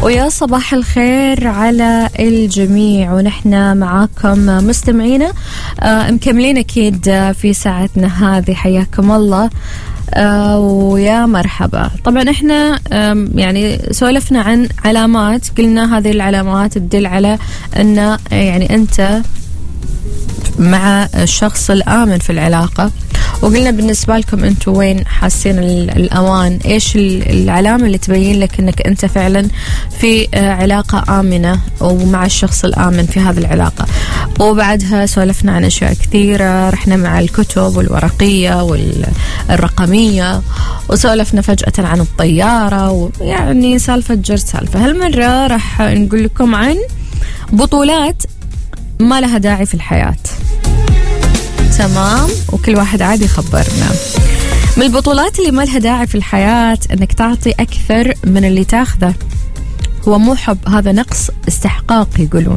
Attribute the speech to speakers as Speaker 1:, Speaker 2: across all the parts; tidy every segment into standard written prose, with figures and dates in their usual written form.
Speaker 1: ويا صباح الخير على الجميع، ونحن معاكم مستمعينا مكملين أكيد في ساعتنا هذه. حياكم الله ويا مرحبا. طبعا احنا يعني سولفنا عن علامات، قلنا هذه العلامات تدل على أن يعني أنت مع الشخص الآمن في العلاقة، وقلنا بالنسبة لكم أنتوا وين حاسين الأمان، إيش العلامة اللي تبين لك أنك أنت فعلا في علاقة آمنة ومع الشخص الآمن في هذه العلاقة. وبعدها سولفنا عن أشياء كثيرة، رحنا مع الكتب والورقية والرقمية، وسولفنا فجأة عن الطيارة، ويعني سالفة جر سالفة. هالمرة راح نقول لكم عن بطولات ما لها داعي في الحياة. تمام، وكل واحد عادي يخبرنا. من البطولات اللي ما لها داعي في الحياة انك تعطي اكثر من اللي تاخذه. هو مو حب، هذا نقص استحقاق يقولون.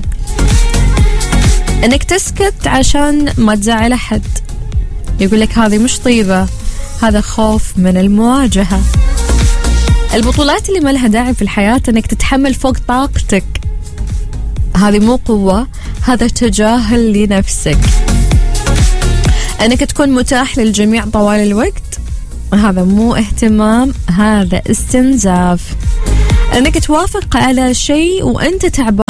Speaker 1: انك تسكت عشان ما تزعل احد، يقول لك هذه مش طيبة، هذا خوف من المواجهة. البطولات اللي ما لها داعي في الحياة انك تتحمل فوق طاقتك، هذه مو قوة، هذا تجاهل لنفسك. أنك تكون متاح للجميع طوال الوقت، هذا مو اهتمام، هذا استنزاف. أنك توافق على شيء وأنت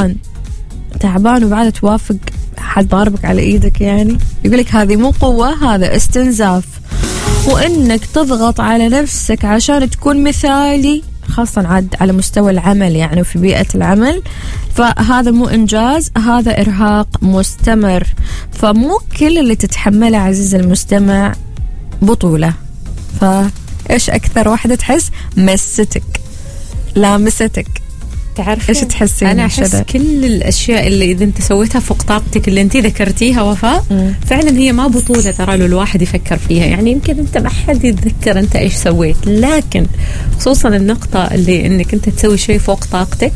Speaker 1: تعبان وبعد توافق، حد ضاربك على إيدك يعني، يقولك هذه مو قوة، هذا استنزاف. وأنك تضغط على نفسك عشان تكون مثالي، خاصة عاد على مستوى العمل يعني وفي بيئة العمل، فهذا مو إنجاز، هذا إرهاق مستمر. فمو كل اللي تتحمله عزيز المستمع بطولة. فإيش أكثر واحدة تحس مستك لامستك؟ تعرف إيش تحسين؟
Speaker 2: أنا أحس كل الأشياء اللي إذا أنت سويتها فوق طاقتك اللي أنت ذكرتيها وفاء، فعلا هي ما بطولة ترى له الواحد يفكر فيها. يعني يمكن أنت ما حد يتذكر أنت إيش سويت، لكن خصوصا النقطة اللي إنك أنت تسوي شيء فوق طاقتك،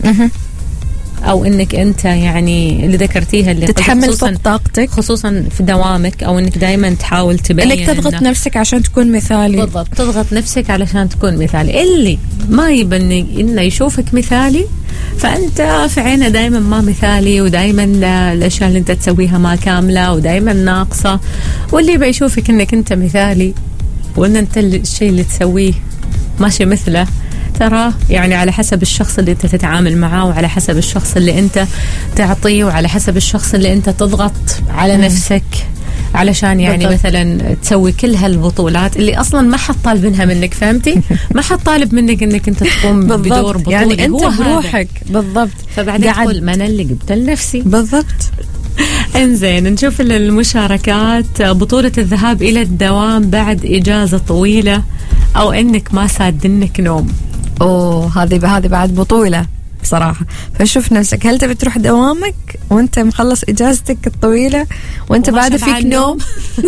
Speaker 2: أو إنك أنت يعني اللي ذكرتيها اللي
Speaker 1: تتحمل فوق طاقتك،
Speaker 2: خصوصا في دوامك، أو إنك دائما تحاول تبين
Speaker 1: إنك تضغط نفسك عشان تكون مثالي.
Speaker 2: بالضبط، تضغط نفسك علشان تكون مثالي. اللي ما يبني إنه يشوفك مثالي، فأنت في عينه دائما ما مثالي، ودائما الأشياء اللي أنت تسويها ما كاملة ودائما ناقصة. واللي بيشوفك إنك أنت مثالي وإن أنت الشيء اللي تسويه ماشي مثله، ترى يعني على حسب الشخص اللي أنت تتعامل معه، وعلى حسب الشخص اللي أنت تعطيه، وعلى حسب الشخص اللي أنت تضغط على نفسك علشان يعني بالضبط. مثلا تسوي كل هالبطولات اللي أصلا ما حد طالبينها منك، فهمتي؟ ما حد طالب منك إنك أنت تقوم بدور بطولي،
Speaker 1: يعني أنت بروحك. بالضبط.
Speaker 2: فبعدين تقول ما أنا اللي جبت لنفسي.
Speaker 1: بالضبط.
Speaker 2: انزين، نشوف المشاركات. بطولة الذهاب إلى الدوام بعد إجازة طويلة، أو إنك ما سادنك نوم.
Speaker 1: هذه بعد بطولة بصراحة. فشوف نفسك، هل تبي تروح دوامك وانت مخلص اجازتك الطويلة وانت بعد فيك نوم؟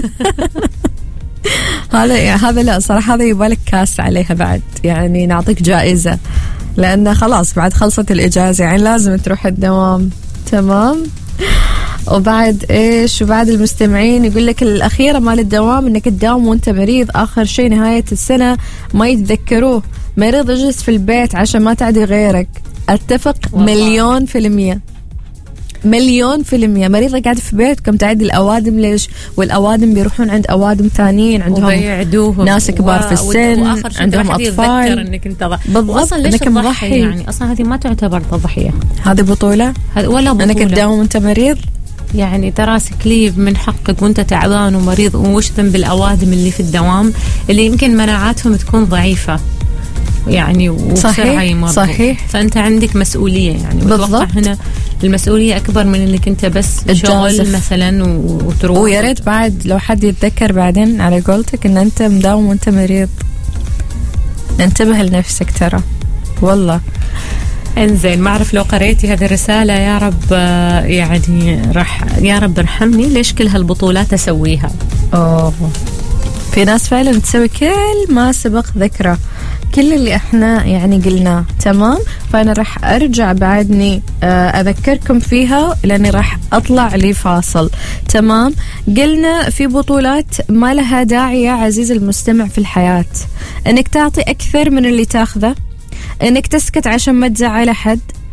Speaker 1: هذا لا صراحة، هذا يبالك كاس عليها بعد، يعني نعطيك جائزة، لأن خلاص بعد خلصت الإجازة يعني لازم تروح الدوام. تمام. وبعد إيش؟ وبعد المستمعين يقول لك الأخيرة مال الدوام إنك تداوم وأنت مريض، آخر شيء نهاية السنة ما يتذكروه، مريض اجلس في البيت عشان ما تعدي غيرك. أتفق والله. 1,000,000%. 1,000,000%. مريضة قاعدة في بيتكم تعدي الأوادم، ليش؟ والأوادم بيروحون عند أوادم ثانيين، عندهم ناس كبار في السن، عندهم أطفال.
Speaker 2: إنك أنت
Speaker 1: بالضبط، إنك مضحي.
Speaker 2: يعني أصلا هذه ما تعتبر تضحية،
Speaker 1: هذه بطولة
Speaker 2: ولا بطولة.
Speaker 1: أنك تداوم وأنت مريض،
Speaker 2: يعني تراسك ليف من حقك وانت تعبان ومريض. وش ذنب الأوادم اللي في الدوام اللي يمكن مناعاتهم تكون ضعيفة يعني وبسرعة يمرضوا؟
Speaker 1: صحيح.
Speaker 2: فأنت عندك مسؤولية يعني.
Speaker 1: بالضبط.
Speaker 2: هنا المسؤولية أكبر من انك انت بس شغل مثلا وتروح.
Speaker 1: ويا ريت بعد لو حد يتذكر بعدين على قولتك ان انت مداوم وانت مريض، انتبه لنفسك ترى والله.
Speaker 2: انزين، ما أعرف لو قريتي هذه الرسالة، يا رب يعني يا رب ارحمني، ليش كل هالبطولات أسويها؟
Speaker 1: في ناس فعلا تسوي كل ما سبق ذكره، كل اللي احنا يعني قلناه. تمام. فأنا راح أرجع بعدني أذكركم فيها، لأني راح أطلع لي فاصل. تمام. قلنا في بطولات ما لها داعي يا عزيز المستمع في الحياة، انك تعطي أكثر من اللي تاخذه، انك تسكت عشان ما تزعل أحد،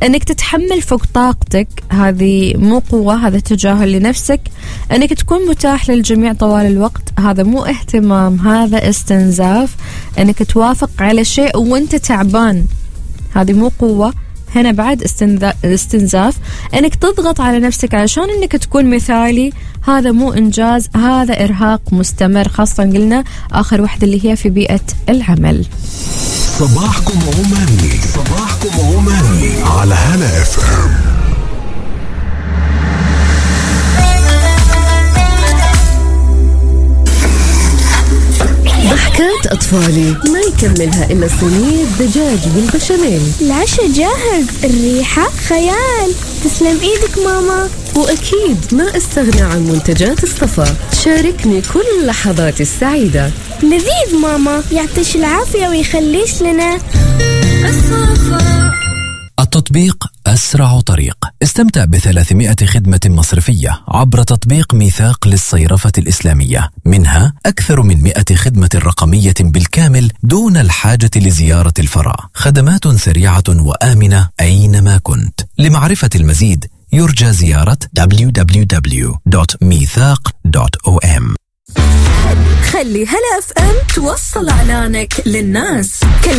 Speaker 1: انك تتحمل فوق طاقتك هذه مو قوة، هذا تجاهل لنفسك. انك تكون متاح للجميع طوال الوقت هذا مو اهتمام، هذا استنزاف. انك توافق على شيء وانت تعبان هذه مو قوة، هنا بعد استنزاف. انك تضغط على نفسك علشان انك تكون مثالي هذا مو انجاز، هذا ارهاق مستمر، خاصة قلنا اخر واحدة اللي هي في بيئة العمل.
Speaker 3: صباحكم عماني، صباحكم عماني على هلا اف ام.
Speaker 4: ضحكات أطفالي ما يكملها إلا صينية دجاج بالبشاميل.
Speaker 5: العشاء جاهز، الريحة خيال. تسلم إيدك ماما.
Speaker 4: وأكيد ما أستغنى عن منتجات الصفا، شاركني كل لحظاتي السعيدة.
Speaker 5: لذيذ ماما، يعطيش العافية ويخليش لنا.
Speaker 6: التطبيق أسرع طريق. استمتع ب300 خدمة مصرفية عبر تطبيق ميثاق للصيرفة الإسلامية، منها أكثر من 100 خدمة رقمية بالكامل دون الحاجة لزيارة الفرع. خدمات سريعة وآمنة أينما كنت. لمعرفة المزيد يرجى زيارة www.mithaq.om.
Speaker 4: خلي هلا اف ام توصل اعلانك للناس.